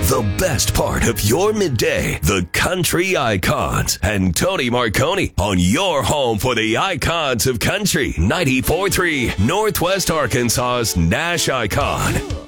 The best part of your midday, the Country Icons, and Tony Marconi on your home for the icons of country. 94.3 Northwest Arkansas's Nash Icon.